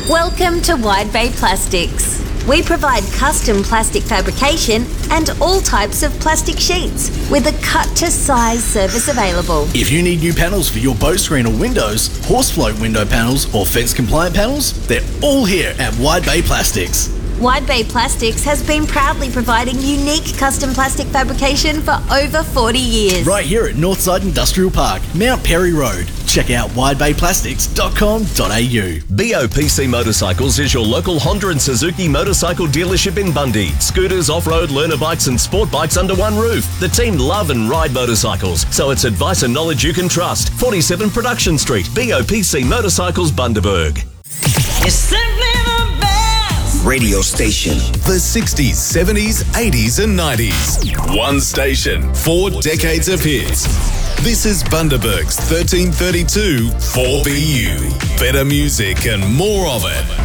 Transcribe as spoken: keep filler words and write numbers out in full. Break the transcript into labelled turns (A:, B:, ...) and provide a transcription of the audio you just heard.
A: Welcome to Wide Bay Plastics. We provide custom plastic fabrication and all types of plastic sheets with a cut-to-size service available.
B: If you need new panels for your boat screen or windows, horse float window panels or fence-compliant panels, they're all here at Wide Bay Plastics.
A: Wide Bay Plastics has been proudly providing unique custom plastic fabrication for over forty years.
B: Right here at Northside Industrial Park, Mount Perry Road. Check out wide bay plastics dot com dot a u.
C: B O P C Motorcycles is your local Honda and Suzuki motorcycle dealership in Bundy. Scooters, off-road, learner bikes and sport bikes under one roof. The team love and ride motorcycles, so it's advice and knowledge you can trust. forty-seven Production Street, B O P C Motorcycles, Bundaberg.
D: It's simply the best
E: radio station.
F: The sixties, seventies, eighties and nineties. One station, four decades of hits. This is Bundaberg's thirteen thirty-two four B U. Better music and more of it.